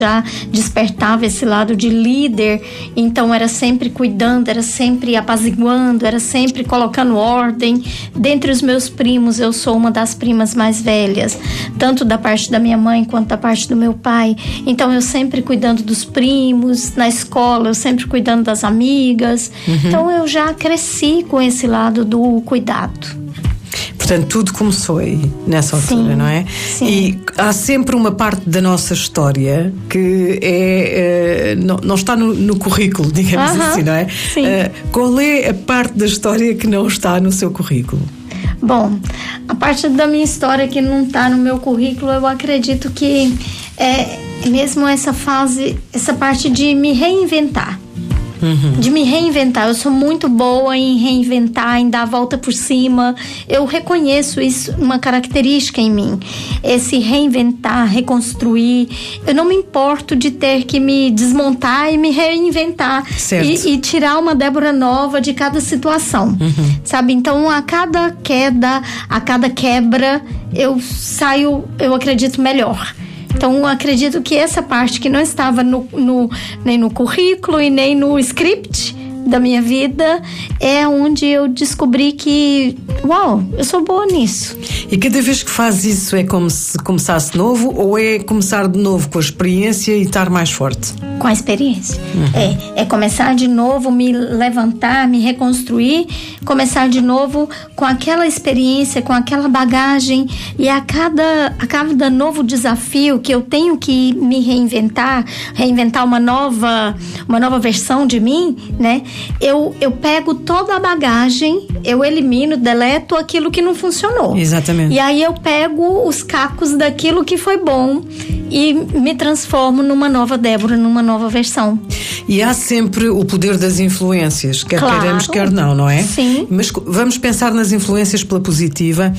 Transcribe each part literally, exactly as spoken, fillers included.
já despertava esse lado de líder, então era sempre cuidando, era sempre apaziguando, era sempre colocando ordem. Dentre os meus primos, eu sou uma das primas mais velhas, tanto da parte da minha mãe quanto da parte do meu pai, então eu sempre cuidando dos primos, na escola eu sempre cuidando das amigas, uhum. Então eu já cresci com esse lado do cuidado. Portanto, tudo começou aí, nessa altura, sim, não é? Sim. E há sempre uma parte da nossa história que é, é, não, não está no, no currículo, digamos uh-huh. assim, não é? Sim. Uh, qual é a parte da história que não está no seu currículo? Bom, a parte da minha história que não está no meu currículo, eu acredito que é mesmo essa fase, essa parte de me reinventar. Uhum. De me reinventar. Eu sou muito boa em reinventar, em dar a volta por cima. Eu reconheço isso, uma característica em mim. Esse reinventar, reconstruir. Eu não me importo de ter que me desmontar e me reinventar. E, e tirar uma Débora nova de cada situação. Uhum. Sabe? Então, a cada queda, a cada quebra, eu saio, eu acredito, melhor. Então, eu acredito que essa parte que não estava no, no, nem no currículo e nem no script da minha vida é onde eu descobri que, uau, eu sou boa nisso. E cada vez que faz isso é como se começasse de novo ou é começar de novo com a experiência e estar mais forte? Com a experiência. Uhum. É, é começar de novo, me levantar, me reconstruir, começar de novo com aquela experiência, com aquela bagagem, e a cada, a cada novo desafio que eu tenho que me reinventar, reinventar uma nova, uma nova versão de mim, né? Eu, eu pego toda a bagagem, eu elimino, deleto aquilo que não funcionou. Exatamente. E aí eu pego os cacos daquilo que foi bom e me transformo numa nova Débora, numa nova versão. E há sempre o poder das influências, quer claro. queiramos, quer não, não é? Sim. Mas vamos pensar nas influências pela positiva.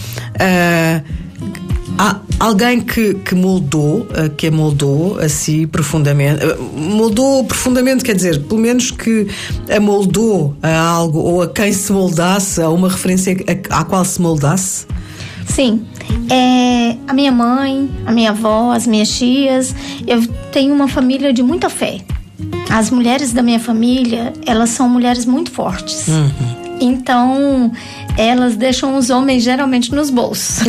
Uh, Há alguém que, que moldou, que a moldou a si profundamente, moldou profundamente, quer dizer, pelo menos que a moldou a algo, ou a quem se moldasse, a uma referência à qual se moldasse? Sim, é, a minha mãe, a minha avó, as minhas tias. Eu tenho uma família de muita fé. As mulheres da minha família, elas são mulheres muito fortes. Uhum. Então, elas deixam os homens geralmente nos bolsos.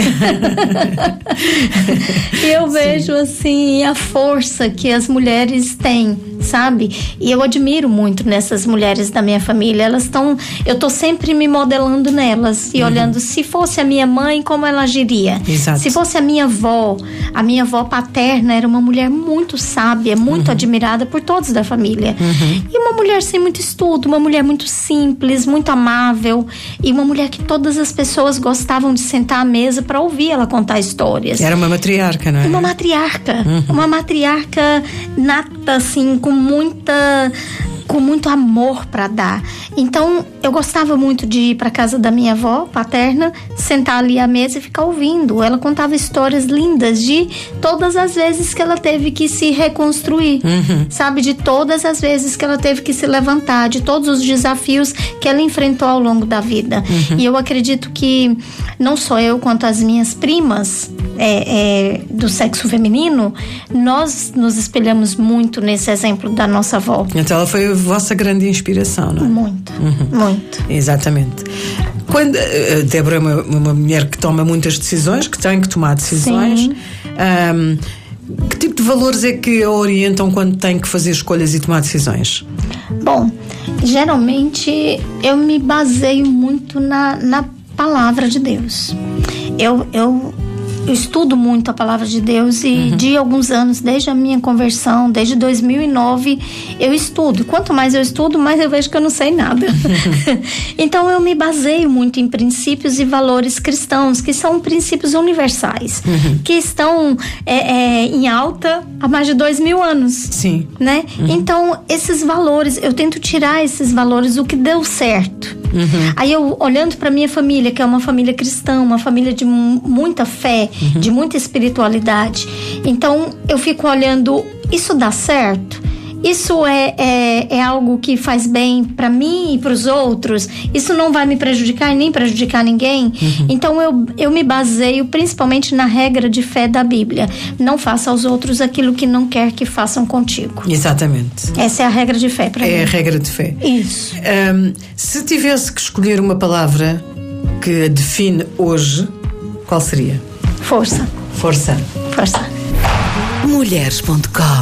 E eu vejo, assim, a força que as mulheres têm, sabe? E eu admiro muito nessas mulheres da minha família. Elas estão... Eu tô sempre me modelando nelas e uhum. olhando, se fosse a minha mãe, como ela agiria. Exato. Se fosse a minha avó, a minha avó paterna era uma mulher muito sábia, muito uhum. admirada por todos da família. Uhum. E uma mulher sem muito estudo, uma mulher muito simples, muito amável, e uma mulher que todas as pessoas gostavam de sentar à mesa para ouvir ela contar histórias. Era uma matriarca, não é? Uma matriarca. Uhum. Uma matriarca nata, assim, com muita... com muito amor para dar. Então, eu gostava muito de ir para casa da minha avó paterna, sentar ali à mesa e ficar ouvindo. Ela contava histórias lindas de todas as vezes que ela teve que se reconstruir, uhum. sabe? De todas as vezes que ela teve que se levantar, de todos os desafios que ela enfrentou ao longo da vida. Uhum. E eu acredito que não só eu, quanto as minhas primas é, é, do sexo feminino, nós nos espelhamos muito nesse exemplo da nossa avó. Então ela foi a vossa grande inspiração, não é? Muito, uhum. muito. Exatamente. Quando a Débora é uma, uma mulher que toma muitas decisões, que tem que tomar decisões, um, que tipo de valores é que a orientam quando tem que fazer escolhas e tomar decisões? Bom, geralmente eu me baseio muito na, na palavra de Deus. Eu... eu Eu estudo muito a palavra de Deus e uhum. de alguns anos, desde a minha conversão, desde dois mil e nove, eu estudo. Quanto mais eu estudo, mais eu vejo que eu não sei nada. Uhum. Então eu me baseio muito em princípios e valores cristãos, que são princípios universais, uhum. que estão é, é, em alta há mais de dois mil anos. Sim. Né? Uhum. Então, esses valores, eu tento tirar esses valores, o que deu certo. Uhum. Aí eu, olhando para minha família, que é uma família cristã, uma família de m- muita fé, uhum. de muita espiritualidade, então eu fico olhando, isso dá certo? isso é, é, é algo que faz bem para mim e para os outros? Isso não vai me prejudicar e nem prejudicar ninguém? Uhum. Então eu, eu me baseio principalmente na regra de fé da Bíblia. Não faça aos outros aquilo que não quer que façam contigo. Exatamente. Essa é a regra de fé para mim. É a regra de fé. Isso. Um, se tivesse que escolher uma palavra que a define hoje, qual seria? Força. Força. Força. Mulheres ponto com